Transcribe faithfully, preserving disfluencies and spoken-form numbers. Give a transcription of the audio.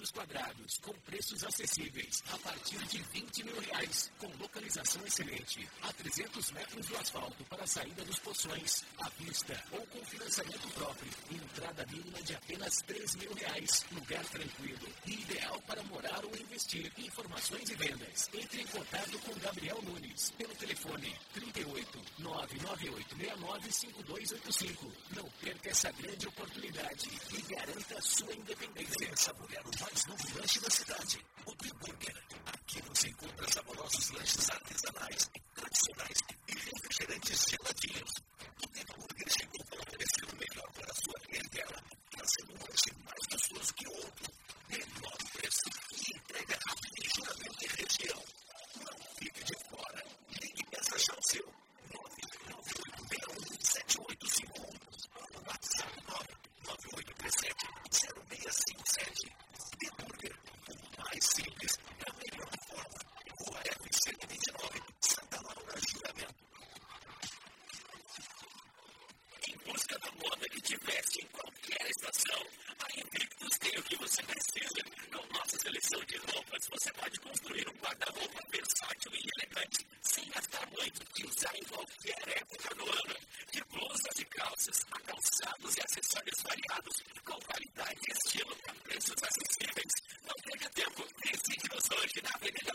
metros quadrados, com preços acessíveis, a partir de vinte mil reais, com localização excelente, a trezentos metros do asfalto para a saída dos Poções, à vista ou com financiamento próprio, entrada mínima de apenas três mil reais, lugar tranquilo e ideal para morar ou investir. Informações e vendas. Entre em contato com Gabriel Nunes, pelo telefone trinta e oito, nove nove oito seis nove cinco dois oito cinco. Não perca essa grande oportunidade e garanta sua independência. Venha saborear o mais novo lanche da cidade, o The Burger. Aqui você encontra saborosos lanches artesanais, tradicionais e refrigerantes geladinhos. O The Burger chegou para oferecer o melhor para a sua clientela, trazendo um lanche mais gostoso que o outro, menor preço e entrega rápida em Juramento e região. Não fique de fora. Ligue e peça já o seu. nove nove oito seis um sete oito cinco um. WhatsApp nove nove oito três sete zero seis cinco sete. The Burger, o mais simples, da melhor forma. Rua F cento e vinte e nove, Santa Laura, Juramento. Em busca da moda que te veste em qualquer estação, a Invictus tem o que você precisa. Com nossa seleção de roupas, você pode construir um guarda-roupa versátil e elegante, sem gastar muito, e usar em qualquer época do ano. De blusas e calças, a calçados e acessórios variados, com qualidade e estilo a preços acessíveis. Não perca tempo, visite-nos hoje na Avenida